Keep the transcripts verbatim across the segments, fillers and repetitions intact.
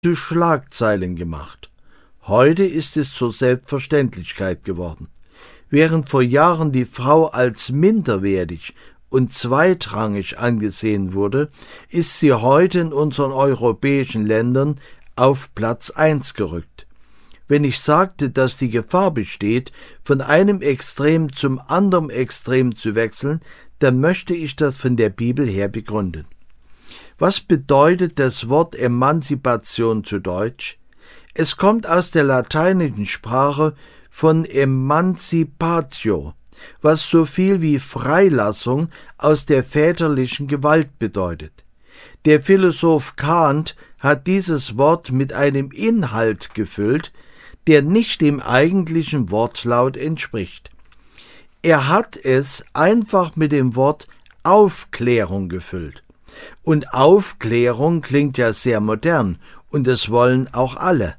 zu Schlagzeilen gemacht. Heute ist es zur Selbstverständlichkeit geworden. Während vor Jahren die Frau als minderwertig und zweitrangig angesehen wurde, ist sie heute in unseren europäischen Ländern auf Platz eins gerückt. Wenn ich sagte, dass die Gefahr besteht, von einem Extrem zum anderen Extrem zu wechseln, dann möchte ich das von der Bibel her begründen. Was bedeutet das Wort Emanzipation zu Deutsch? Es kommt aus der lateinischen Sprache von emancipatio, was so viel wie Freilassung aus der väterlichen Gewalt bedeutet. Der Philosoph Kant hat dieses Wort mit einem Inhalt gefüllt, der nicht dem eigentlichen Wortlaut entspricht. Er hat es einfach mit dem Wort Aufklärung gefüllt. Und Aufklärung klingt ja sehr modern, und das wollen auch alle.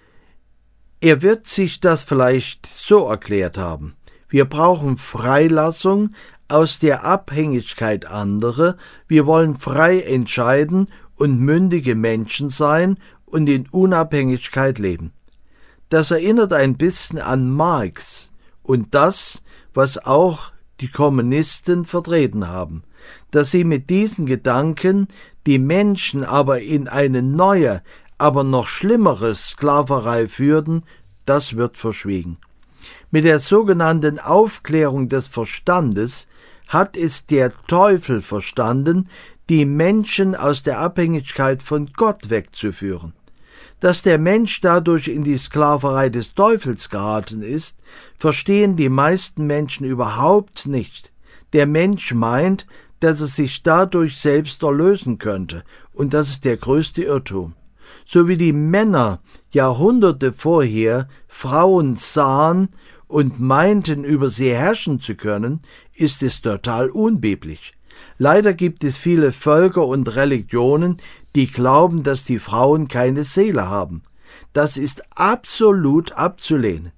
Er wird sich das vielleicht so erklärt haben: Wir brauchen Freilassung aus der Abhängigkeit anderer, wir wollen frei entscheiden und mündige Menschen sein und in Unabhängigkeit leben. Das erinnert ein bisschen an Marx und das, was auch die Kommunisten vertreten haben, dass sie mit diesen Gedanken die Menschen aber in eine neue, aber noch schlimmere Sklaverei führten, das wird verschwiegen. Mit der sogenannten Aufklärung des Verstandes hat es der Teufel verstanden, die Menschen aus der Abhängigkeit von Gott wegzuführen. Dass der Mensch dadurch in die Sklaverei des Teufels geraten ist, verstehen die meisten Menschen überhaupt nicht. Der Mensch meint, dass er sich dadurch selbst erlösen könnte, und das ist der größte Irrtum. So wie die Männer Jahrhunderte vorher Frauen sahen und meinten, über sie herrschen zu können, ist es total unbiblisch. Leider gibt es viele Völker und Religionen, die glauben, dass die Frauen keine Seele haben. Das ist absolut abzulehnen.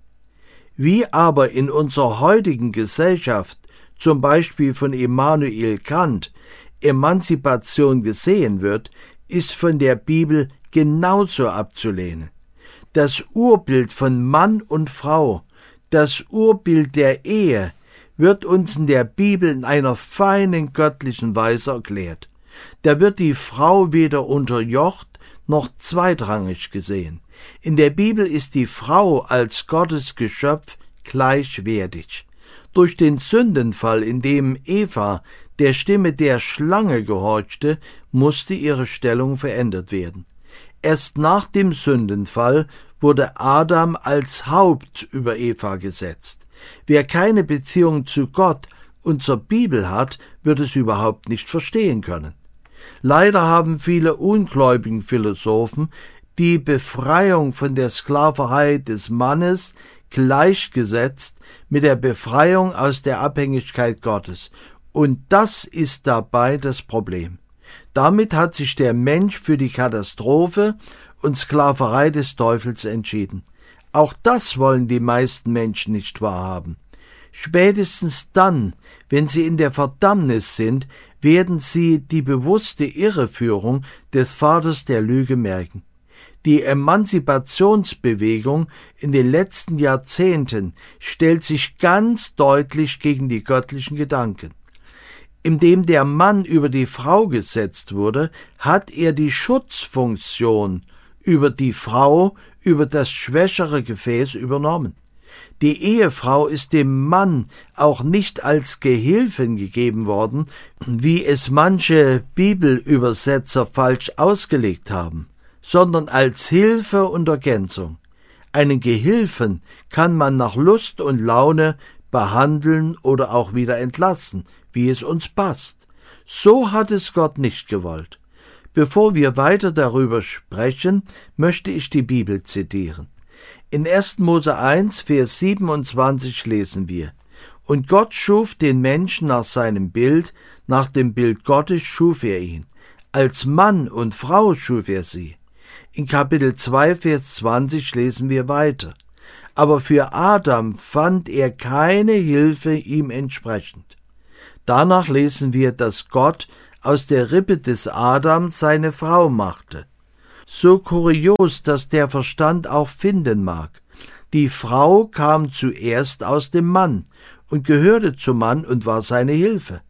Wie aber in unserer heutigen Gesellschaft, zum Beispiel von Immanuel Kant, Emanzipation gesehen wird, ist von der Bibel genauso abzulehnen. Das Urbild von Mann und Frau, das Urbild der Ehe, wird uns in der Bibel in einer feinen göttlichen Weise erklärt. Da wird die Frau weder unterjocht noch zweitrangig gesehen. In der Bibel ist die Frau als Gottes Geschöpf gleichwertig. Durch den Sündenfall, in dem Eva der Stimme der Schlange gehorchte, musste ihre Stellung verändert werden. Erst nach dem Sündenfall wurde Adam als Haupt über Eva gesetzt. Wer keine Beziehung zu Gott und zur Bibel hat, wird es überhaupt nicht verstehen können. Leider haben viele ungläubigen Philosophen die Befreiung von der Sklaverei des Mannes gleichgesetzt mit der Befreiung aus der Abhängigkeit Gottes. Und das ist dabei das Problem. Damit hat sich der Mensch für die Katastrophe und Sklaverei des Teufels entschieden. Auch das wollen die meisten Menschen nicht wahrhaben. Spätestens dann, wenn sie in der Verdammnis sind, werden sie die bewusste Irreführung des Vaters der Lüge merken. Die Emanzipationsbewegung in den letzten Jahrzehnten stellt sich ganz deutlich gegen die göttlichen Gedanken. Indem der Mann über die Frau gesetzt wurde, hat er die Schutzfunktion über die Frau, über das schwächere Gefäß übernommen. Die Ehefrau ist dem Mann auch nicht als Gehilfin gegeben worden, wie es manche Bibelübersetzer falsch ausgelegt haben, sondern als Hilfe und Ergänzung. Einen Gehilfen kann man nach Lust und Laune behandeln oder auch wieder entlassen, wie es uns passt. So hat es Gott nicht gewollt. Bevor wir weiter darüber sprechen, möchte ich die Bibel zitieren. In erster Mose eins, Vers siebenundzwanzig lesen wir: Und Gott schuf den Menschen nach seinem Bild, nach dem Bild Gottes schuf er ihn. Als Mann und Frau schuf er sie. In Kapitel zwei, Vers zwanzig lesen wir weiter: Aber für Adam fand er keine Hilfe ihm entsprechend. Danach lesen wir, dass Gott aus der Rippe des Adam seine Frau machte. so kurios das der Verstand auch finden mag. Die Frau kam zuerst aus dem Mann und gehörte zum Mann und war seine Hilfe.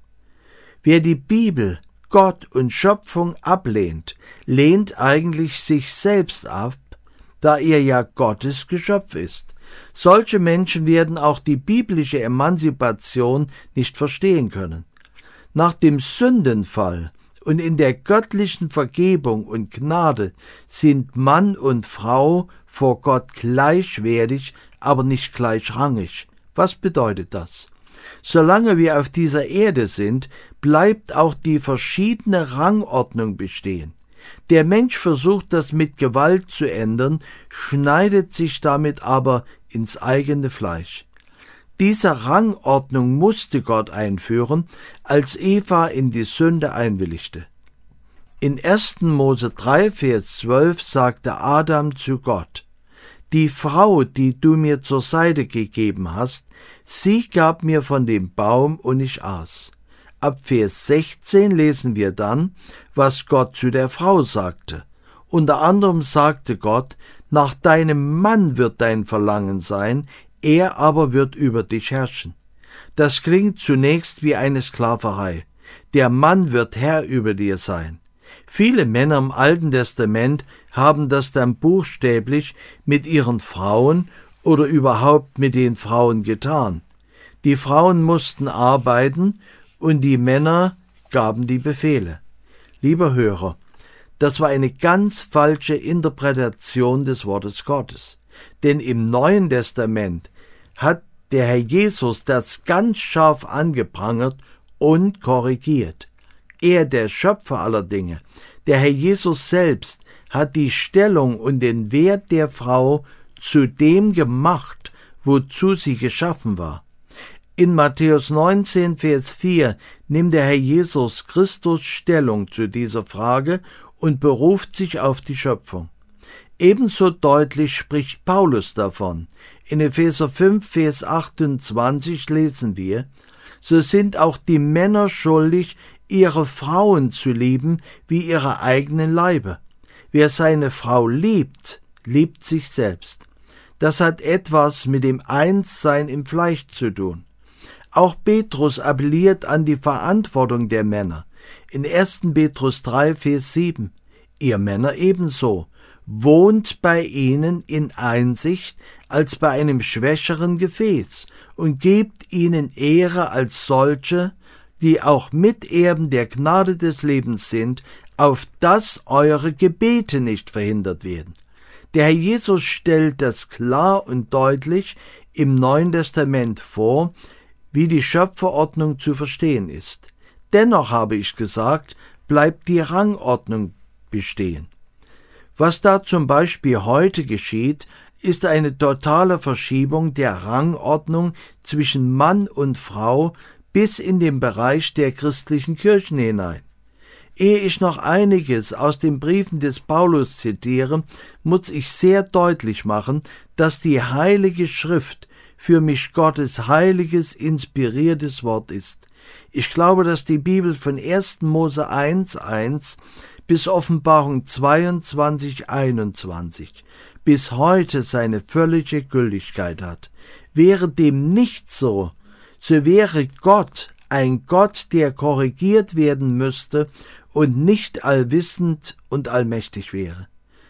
Wer die Bibel, Gott und Schöpfung ablehnt, lehnt eigentlich sich selbst ab, da er ja Gottes Geschöpf ist. Solche Menschen werden auch die biblische Emanzipation nicht verstehen können. Nach dem Sündenfall und in der göttlichen Vergebung und Gnade sind Mann und Frau vor Gott gleichwertig, aber nicht gleichrangig. Was bedeutet das? Solange wir auf dieser Erde sind, bleibt auch die verschiedene Rangordnung bestehen. Der Mensch versucht das mit Gewalt zu ändern, schneidet sich damit aber ins eigene Fleisch. Diese Rangordnung musste Gott einführen, als Eva in die Sünde einwilligte. In ersten Mose drei, Vers zwölf sagte Adam zu Gott: Die Frau, die du mir zur Seite gegeben hast, sie gab mir von dem Baum und ich aß. Ab Vers sechzehn lesen wir dann, was Gott zu der Frau sagte. Unter anderem sagte Gott: Nach deinem Mann wird dein Verlangen sein, er aber wird über dich herrschen. Das klingt zunächst wie eine Sklaverei. Der Mann wird Herr über dir sein. Viele Männer im Alten Testament haben das dann buchstäblich mit ihren Frauen oder überhaupt mit den Frauen getan. Die Frauen mussten arbeiten und die Männer gaben die Befehle. Lieber Hörer, das war eine ganz falsche Interpretation des Wortes Gottes. Denn im Neuen Testament hat der Herr Jesus das ganz scharf angeprangert und korrigiert. Er, der Schöpfer aller Dinge, der Herr Jesus selbst, hat die Stellung und den Wert der Frau zu dem gemacht, wozu sie geschaffen war. In Matthäus neunzehn, Vers vier nimmt der Herr Jesus Christus Stellung zu dieser Frage und beruft sich auf die Schöpfung. Ebenso deutlich spricht Paulus davon. In Epheser fünf, Vers achtundzwanzig lesen wir: So sind auch die Männer schuldig, ihre Frauen zu lieben wie ihre eigenen Leibe. Wer seine Frau liebt, liebt sich selbst. Das hat etwas mit dem Einssein im Fleisch zu tun. Auch Petrus appelliert an die Verantwortung der Männer. In ersten Petrus drei, Vers sieben: Ihr Männer ebenso. Wohnt bei ihnen in Einsicht als bei einem schwächeren Gefäß und gebt ihnen Ehre als solche, die auch Miterben der Gnade des Lebens sind, auf dass eure Gebete nicht verhindert werden. Der Herr Jesus stellt das klar und deutlich im Neuen Testament vor, wie die Schöpferordnung zu verstehen ist. Dennoch habe ich gesagt, bleibt die Rangordnung bestehen. Was da zum Beispiel heute geschieht, ist eine totale Verschiebung der Rangordnung zwischen Mann und Frau bis in den Bereich der christlichen Kirchen hinein. Ehe ich noch einiges aus den Briefen des Paulus zitiere, muss ich sehr deutlich machen, dass die Heilige Schrift für mich Gottes heiliges, inspiriertes Wort ist. Ich glaube, dass die Bibel von ersten Mose eins, eins bis Offenbarung zweiundzwanzig, einundzwanzig bis heute seine völlige Gültigkeit hat. Wäre dem nicht so, so wäre Gott ein Gott, der korrigiert werden müsste und nicht allwissend und allmächtig wäre.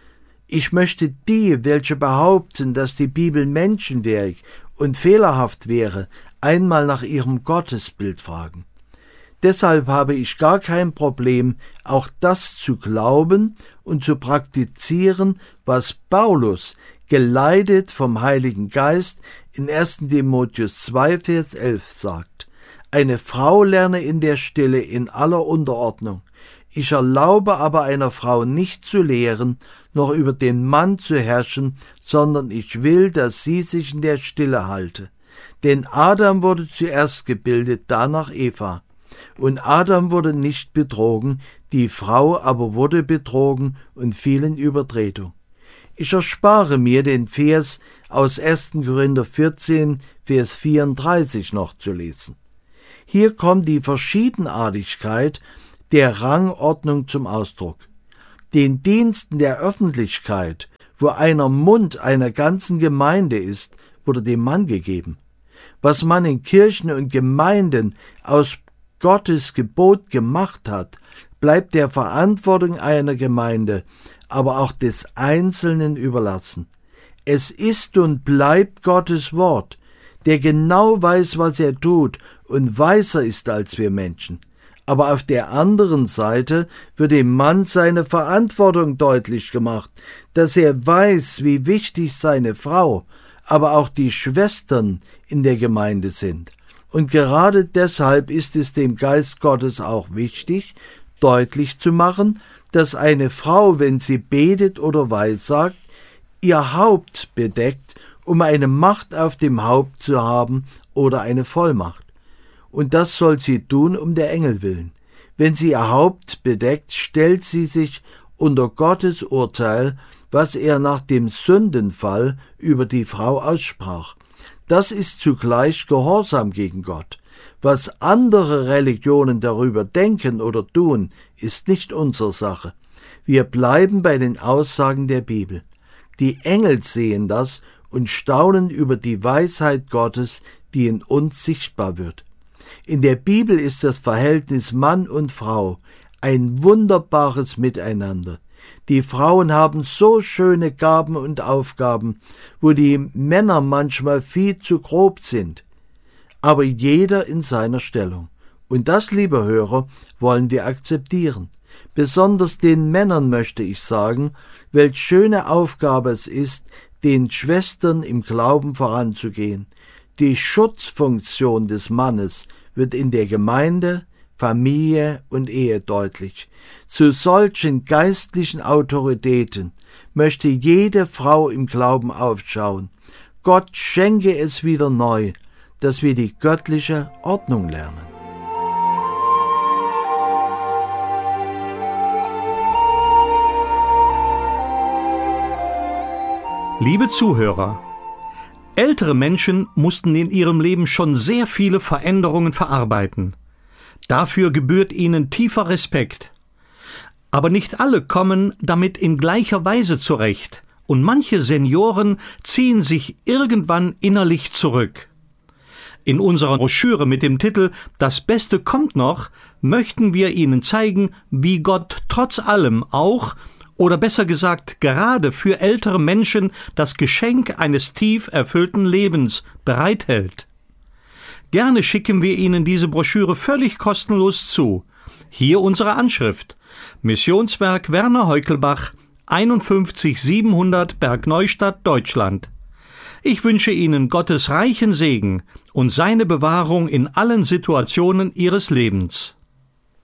Ich möchte die, welche behaupten, dass die Bibel Menschenwerk und fehlerhaft wäre, einmal nach ihrem Gottesbild fragen. Deshalb habe ich gar kein Problem, auch das zu glauben und zu praktizieren, was Paulus, geleitet vom Heiligen Geist, in ersten Timotheus zwei, Vers elf sagt: Eine Frau lerne in der Stille in aller Unterordnung. Ich erlaube aber einer Frau nicht zu lehren, noch über den Mann zu herrschen, sondern ich will, dass sie sich in der Stille halte. Denn Adam wurde zuerst gebildet, danach Eva. Und Adam wurde nicht betrogen, die Frau aber wurde betrogen und fiel in Übertretung. Ich erspare mir, den Vers aus ersten Korinther vierzehn, Vers vierunddreißig noch zu lesen. Hier kommt die Verschiedenartigkeit der Rangordnung zum Ausdruck. Den Diensten der Öffentlichkeit, wo einer Mund einer ganzen Gemeinde ist, wurde dem Mann gegeben. Was man in Kirchen und Gemeinden aus Gottes Gebot gemacht hat, bleibt der Verantwortung einer Gemeinde, aber auch des Einzelnen überlassen. Es ist und bleibt Gottes Wort, der genau weiß, was er tut und weiser ist als wir Menschen. Aber auf der anderen Seite wird dem Mann seine Verantwortung deutlich gemacht, dass er weiß, wie wichtig seine Frau, aber auch die Schwestern in der Gemeinde sind. Und gerade deshalb ist es dem Geist Gottes auch wichtig, deutlich zu machen, dass eine Frau, wenn sie betet oder weissagt, ihr Haupt bedeckt, um eine Macht auf dem Haupt zu haben oder eine Vollmacht. Und das soll sie tun um der Engel willen. Wenn sie ihr Haupt bedeckt, stellt sie sich unter Gottes Urteil, was er nach dem Sündenfall über die Frau aussprach. Das ist zugleich Gehorsam gegen Gott. Was andere Religionen darüber denken oder tun, ist nicht unsere Sache. Wir bleiben bei den Aussagen der Bibel. Die Engel sehen das und staunen über die Weisheit Gottes, die in uns sichtbar wird. In der Bibel ist das Verhältnis Mann und Frau ein wunderbares Miteinander. Die Frauen haben so schöne Gaben und Aufgaben, wo die Männer manchmal viel zu grob sind. Aber jeder in seiner Stellung. Und das, liebe Hörer, wollen wir akzeptieren. Besonders den Männern möchte ich sagen, welch schöne Aufgabe es ist, den Schwestern im Glauben voranzugehen. Die Schutzfunktion des Mannes wird in der Gemeinde, Familie und Ehe deutlich. Zu solchen geistlichen Autoritäten möchte jede Frau im Glauben aufschauen. Gott schenke es wieder neu, dass wir die göttliche Ordnung lernen. Liebe Zuhörer, ältere Menschen mussten in ihrem Leben schon sehr viele Veränderungen verarbeiten. Dafür gebührt ihnen tiefer Respekt. Aber nicht alle kommen damit in gleicher Weise zurecht, und manche Senioren ziehen sich irgendwann innerlich zurück. In unserer Broschüre mit dem Titel »Das Beste kommt noch« möchten wir Ihnen zeigen, wie Gott trotz allem auch, oder besser gesagt gerade für ältere Menschen, das Geschenk eines tief erfüllten Lebens bereithält. Gerne schicken wir Ihnen diese Broschüre völlig kostenlos zu. Hier unsere Anschrift: Missionswerk Werner Heukelbach, einundfünfzig siebenhundert Bergneustadt, Deutschland. Ich wünsche Ihnen Gottes reichen Segen und seine Bewahrung in allen Situationen Ihres Lebens.